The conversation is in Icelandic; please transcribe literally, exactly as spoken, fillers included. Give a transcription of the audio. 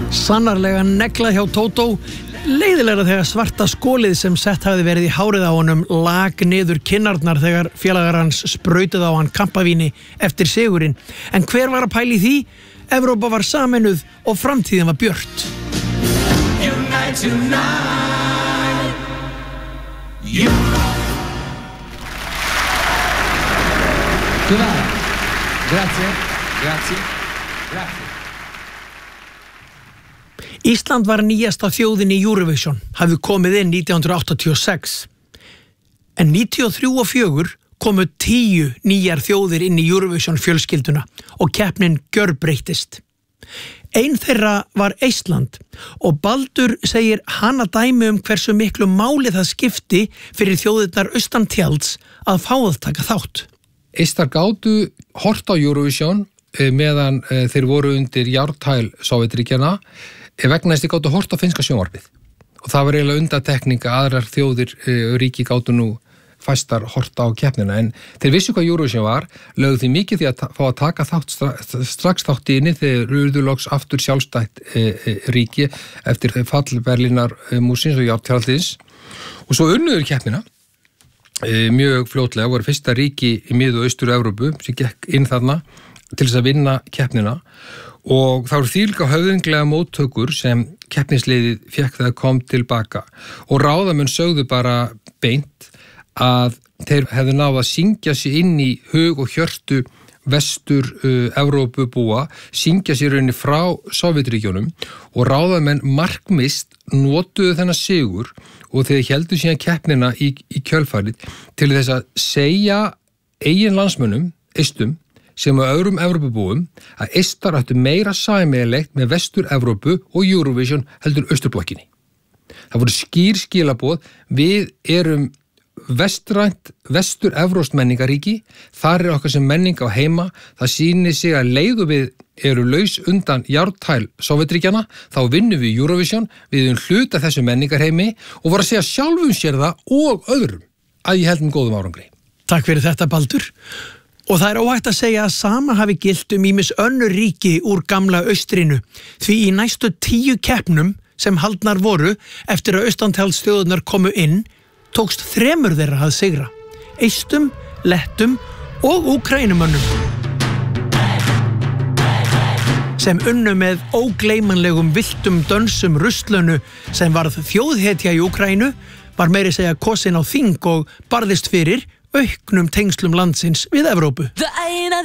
Sannarlega neglað hjá Tótó, leiðilega þegar svarta skólið sem sett hafði verið í hárið á honum lag niður kinnarnar þegar félagar hans sprautið á hann kampavíni eftir sigurinn. En hver var að pæli því? Evrópa var sameinuð og framtíðin var björt. Unite tonight. You. Grazie, grazie, grazie. Ísland var nýjasta þjóðin í Eurovision, hafði komið inn nítján hundruð áttatíu og sex. En níutíu og þrjú og fjögur komu tíu nýjar þjóðir inn í Eurovision fjölskylduna og keppnin gjörbreyttist. Ein þeirra var Eistland og Baldur segir hana dæmi um hversu miklu máli það skipti fyrir þjóðirnar austan tjalds að fá að taka þátt. Eistar gátu hort á Eurovision meðan þeir voru undir járnhæl Sovétríkjanna vegna þess að þeir gátu hort á finnska sjónvarpið. Og það var eiginlega undantekning að aðrar þjóðir ríki gátu nú fæstar hort á keppnina. En þeir vissu hvað Eurovision var, lögðu því mikið því að fá að taka þátt strax þátt í inni þegar urðu loks aftur sjálfstætt ríki eftir fall Berlínar múrsins og járntjaldins. Og svo unnuður keppnina mjög fljótlega, voru fyrsta ríki í mið- og austur-Evrópu sem gekk inn þarna til þess að vinna keppnina og það voru þvílíka höfðinglega móttökur sem keppnisliðið fékk þegar kom tilbaka og ráðamenn sögðu bara beint að þeir hefðu náð að syngja sig inn í hug og hjörtu vestur uh, Evrópu búa, syngja sér rauninni frá Sovétríkjunum og ráðamenn markmist notuðu þennan sigur og þeir héldu síðan keppnina í, í kjölfarið til þess að segja eigin landsmönnum, eistum, sem á öðrum Evrópubúum, að eistar áttu meira sameiginlegt með vestur Evrópu og Eurovision heldur austurblokkinni. Það voru skýr skilaboð, við erum vestrænt, vestur evrópskt menningaríki, þar er okkar sem menning á heima, það sýnir sig að leiðu við eru laus undan járntæl Sovétríkjanna, þá vinnum við Eurovision, við erum hluta þessu menningarheimi og voru að segja sjálfum sér það og öðrum að ég held um góðum árangri. Takk fyrir þetta, Baldur. Og það er óhætt að segja að sama hafi gilt um ýmis önnur ríki úr gamla austrinu, því í næstu tíu keppnum sem haldnar voru eftir að austantjaldsþjóðirnar komu inn, tókst þremur þeirra að sigra, eistum, lettum og úkrænumönnum sem unnu með ógleymanlegum villtum dönsum ruslunu sem varð þjóðhetja í Úkraínu, var meiri segja kosin á þing og barðist fyrir auknum tengslum landsins við Evrópu.